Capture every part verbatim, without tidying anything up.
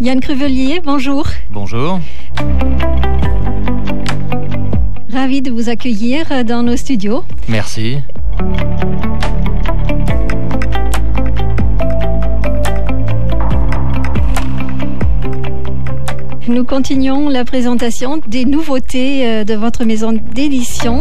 Yann Cruvelier, bonjour. Bonjour. Ravi de vous accueillir dans nos studios. Merci. Nous continuons la présentation des nouveautés de votre maison d'édition.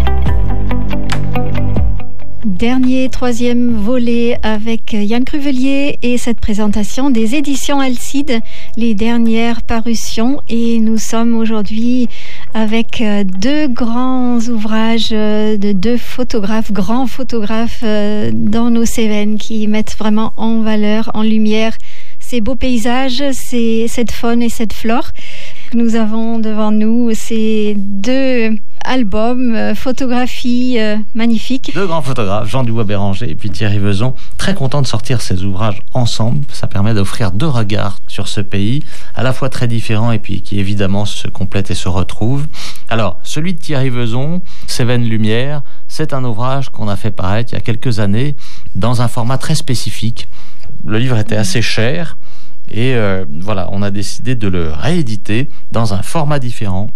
Dernier, troisième volet avec Yann Cruvelier et cette présentation des éditions Alcide, les dernières parutions. Et nous sommes aujourd'hui avec deux grands ouvrages de deux photographes, grands photographes dans nos Cévennes qui mettent vraiment en valeur, en lumière ces beaux paysages, ces, cette faune et cette flore. Nous avons devant nous ces deux albums, euh, photographies euh, magnifiques. Deux grands photographes, Jean Dubois-Béranger et puis Thierry Vezon, très contents de sortir ces ouvrages ensemble. Ça permet d'offrir deux regards sur ce pays, à la fois très différents et puis qui évidemment se complètent et se retrouvent. Alors, celui de Thierry Vezon, Cévennes Lumière, c'est un ouvrage qu'on a fait paraître il y a quelques années dans un format très spécifique. Le livre était assez cher et euh, voilà, on a décidé de le rééditer dans un format différent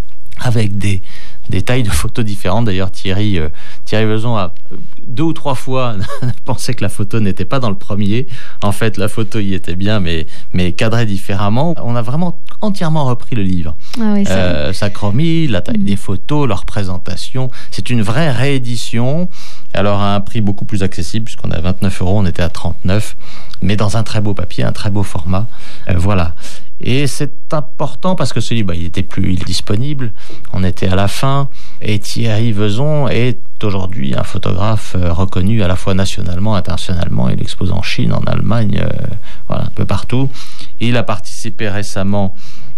avec des, des tailles de photos différentes. D'ailleurs, Thierry, euh, Thierry Vezon a deux ou trois fois pensé que la photo n'était pas dans le premier. En fait, la photo y était bien, mais, mais cadrée différemment. On a vraiment entièrement repris le livre. Ah oui, euh, sa chromie, la taille mmh. des photos, leur présentation. C'est une vraie réédition. Alors, à un prix beaucoup plus accessible, puisqu'on est à vingt-neuf euros, on était à trente-neuf, mais dans un très beau papier, un très beau format. Euh, voilà. Et c'est important parce que ce livre, bah, il était plus il est disponible. On était à la fin. Et Thierry Vezon est aujourd'hui un photographe euh, reconnu à la fois nationalement, internationalement. Il expose en Chine, en Allemagne, euh, voilà, un peu partout. Il a participé récemment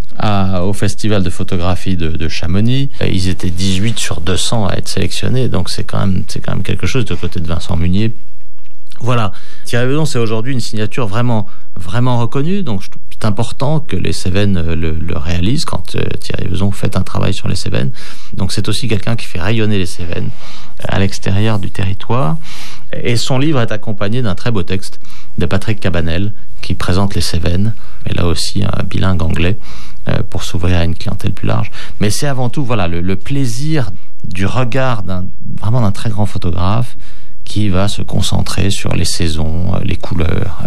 à, au festival de photographie de, de Chamonix. Ils étaient dix-huit sur deux cents à être sélectionnés. Donc c'est quand même, c'est quand même quelque chose de côté de Vincent Munier. Voilà. Thierry Vezon, c'est aujourd'hui une signature vraiment, vraiment reconnue. Donc, c'est important que les Cévennes le, le réalisent quand euh, Thierry Vezon fait un travail sur les Cévennes. Donc, c'est aussi quelqu'un qui fait rayonner les Cévennes à l'extérieur du territoire. Et son livre est accompagné d'un très beau texte de Patrick Cabanel qui présente les Cévennes, mais là aussi un bilingue anglais euh, pour s'ouvrir à une clientèle plus large. Mais c'est avant tout, voilà, le, le plaisir du regard d'un, vraiment d'un très grand photographe qui va se concentrer sur les saisons, les couleurs.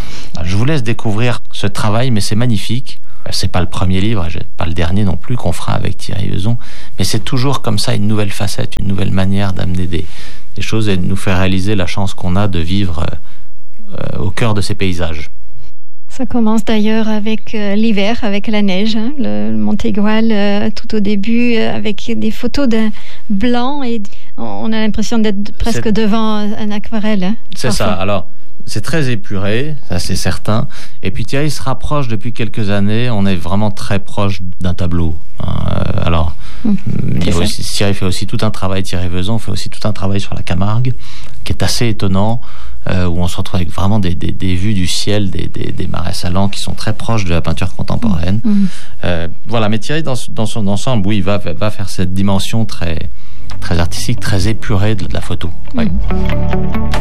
Je vous laisse découvrir ce travail, mais c'est magnifique. C'est pas le premier livre, pas le dernier non plus qu'on fera avec Thierry Vezon, mais c'est toujours comme ça une nouvelle facette, une nouvelle manière d'amener des, des choses et de nous faire réaliser la chance qu'on a de vivre euh, au cœur de ces paysages. Ça commence d'ailleurs avec euh, l'hiver, avec la neige, hein, le, le Montégoal euh, tout au début, euh, avec des photos d'un blanc et on a l'impression d'être presque c'est... devant un aquarelle. Hein, c'est parfois. Ça, alors c'est très épuré, ça c'est certain. Et puis Thierry se rapproche depuis quelques années, on est vraiment très proche d'un tableau. Hein. Alors, mmh, il y a aussi, Thierry fait aussi tout un travail, Thierry Vezon fait aussi tout un travail sur la Camargue, qui est assez étonnant. Euh, où on se retrouve avec vraiment des, des, des vues du ciel, des, des, des marais salants qui sont très proches de la peinture contemporaine. Mmh. Euh, voilà, mais Thierry, dans, dans son ensemble, oui, va, va faire cette dimension très, très artistique, très épurée de, de la photo. Oui. Mmh.